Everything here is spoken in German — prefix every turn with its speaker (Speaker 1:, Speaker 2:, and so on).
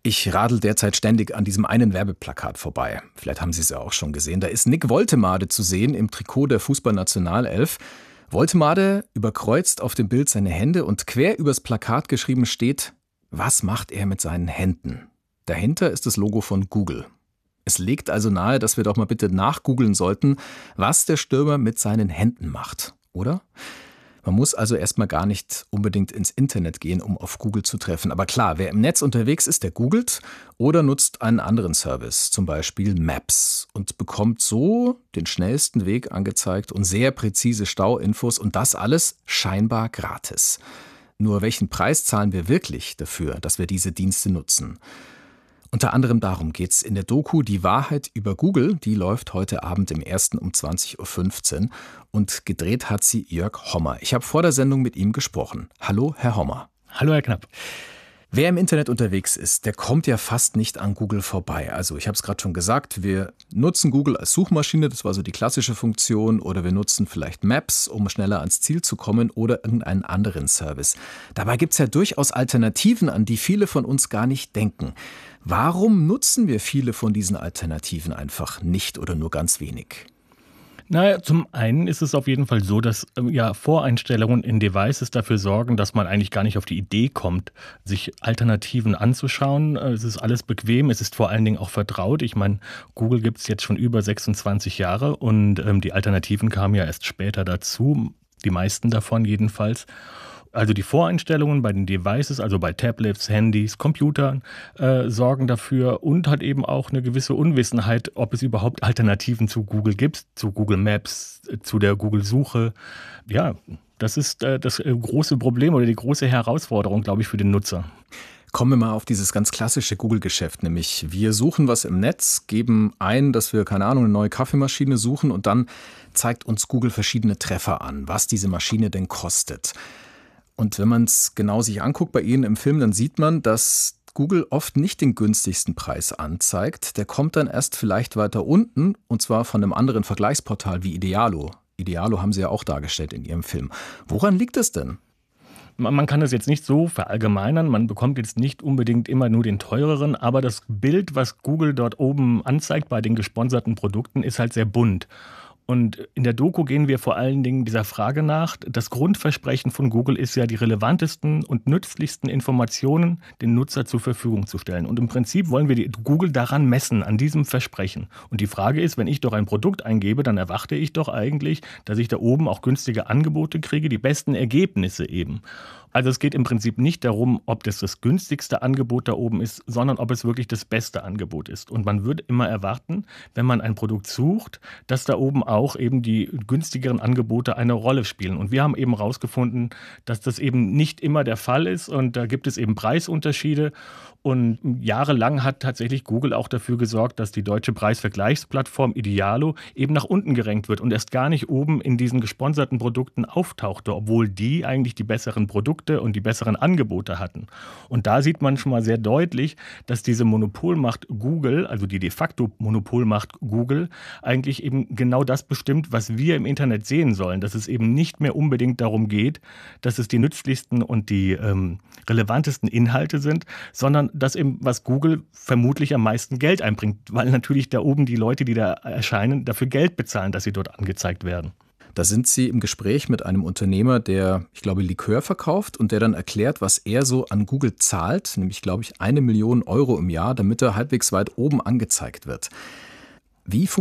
Speaker 1: Ich radel derzeit ständig an diesem einen Werbeplakat vorbei. Vielleicht haben Sie es ja auch schon gesehen. Da ist Nick Woltemade zu sehen im Trikot der Fußballnationalelf. Woltemade überkreuzt auf dem Bild seine Hände und quer übers Plakat geschrieben steht: Was macht er mit seinen Händen? Dahinter ist das Logo von Google. Es legt also nahe, dass wir doch mal bitte nachgoogeln sollten, was der Stürmer mit seinen Händen macht, oder? Man muss also erstmal gar nicht unbedingt ins Internet gehen, um auf Google zu treffen. Aber klar, wer im Netz unterwegs ist, der googelt oder nutzt einen anderen Service, zum Beispiel Maps, und bekommt so den schnellsten Weg angezeigt und sehr präzise Stauinfos, und das alles scheinbar gratis. Nur welchen Preis zahlen wir wirklich dafür, dass wir diese Dienste nutzen? Unter anderem darum geht's in der Doku Die Wahrheit über Google. Die läuft heute Abend im 1. um 20.15 Uhr. Und gedreht hat sie Jörg Hommer. Ich habe vor der Sendung mit ihm gesprochen. Hallo, Herr Hommer.
Speaker 2: Hallo, Herr Knapp.
Speaker 1: Wer im Internet unterwegs ist, der kommt ja fast nicht an Google vorbei. Also ich habe es gerade schon gesagt, wir nutzen Google als Suchmaschine, das war so die klassische Funktion, oder wir nutzen vielleicht Maps, um schneller ans Ziel zu kommen, oder irgendeinen anderen Service. Dabei gibt es ja durchaus Alternativen, an die viele von uns gar nicht denken. Warum nutzen wir viele von diesen Alternativen einfach nicht oder nur ganz wenig?
Speaker 2: Naja, zum einen ist es auf jeden Fall so, dass Voreinstellungen in Devices dafür sorgen, dass man eigentlich gar nicht auf die Idee kommt, sich Alternativen anzuschauen. Es ist alles bequem, es ist vor allen Dingen auch vertraut. Ich meine, Google gibt es jetzt schon über 26 Jahre und die Alternativen kamen ja erst später dazu, die meisten davon jedenfalls. Also die Voreinstellungen bei den Devices, also bei Tablets, Handys, Computern, sorgen dafür, und hat eben auch eine gewisse Unwissenheit, ob es überhaupt Alternativen zu Google gibt, zu Google Maps, zu der Google-Suche. Ja, das ist das große Problem oder die große Herausforderung, glaube ich, für den Nutzer.
Speaker 1: Kommen wir mal auf dieses ganz klassische Google-Geschäft, nämlich wir suchen was im Netz, geben ein, dass wir, keine Ahnung, eine neue Kaffeemaschine suchen, und dann zeigt uns Google verschiedene Treffer an, was diese Maschine denn kostet. Und wenn man es genau sich anguckt bei Ihnen im Film, dann sieht man, dass Google oft nicht den günstigsten Preis anzeigt. Der kommt dann erst vielleicht weiter unten, und zwar von einem anderen Vergleichsportal wie Idealo. Idealo haben Sie ja auch dargestellt in Ihrem Film. Woran liegt es denn?
Speaker 2: Man kann das jetzt nicht so verallgemeinern, man bekommt jetzt nicht unbedingt immer nur den teureren, aber das Bild, was Google dort oben anzeigt bei den gesponserten Produkten, ist halt sehr bunt. Und in der Doku gehen wir vor allen Dingen dieser Frage nach. Das Grundversprechen von Google ist ja, die relevantesten und nützlichsten Informationen den Nutzer zur Verfügung zu stellen. Und im Prinzip wollen wir Google daran messen, an diesem Versprechen. Und die Frage ist, wenn ich doch ein Produkt eingebe, dann erwarte ich doch eigentlich, dass ich da oben auch günstige Angebote kriege, die besten Ergebnisse eben. Also es geht im Prinzip nicht darum, ob das günstigste Angebot da oben ist, sondern ob es wirklich das beste Angebot ist. Und man würde immer erwarten, wenn man ein Produkt sucht, dass da oben auch eben die günstigeren Angebote eine Rolle spielen. Und wir haben eben herausgefunden, dass das eben nicht immer der Fall ist, und da gibt es eben Preisunterschiede. Und jahrelang hat tatsächlich Google auch dafür gesorgt, dass die deutsche Preisvergleichsplattform Idealo eben nach unten gerankt wird und erst gar nicht oben in diesen gesponserten Produkten auftauchte, obwohl die eigentlich die besseren Produkte und die besseren Angebote hatten. Und da sieht man schon mal sehr deutlich, dass diese Monopolmacht Google, also die de facto Monopolmacht Google, eigentlich eben genau das bestimmt, was wir im Internet sehen sollen. Dass es eben nicht mehr unbedingt darum geht, dass es die nützlichsten und die relevantesten Inhalte sind, sondern das eben, was Google vermutlich am meisten Geld einbringt, weil natürlich da oben die Leute, die da erscheinen, dafür Geld bezahlen, dass sie dort angezeigt werden.
Speaker 1: Da sind Sie im Gespräch mit einem Unternehmer, der, ich glaube, Likör verkauft, und der dann erklärt, was er so an Google zahlt, nämlich, glaube ich, 1 Million Euro im Jahr, damit er halbwegs weit oben angezeigt wird. Wie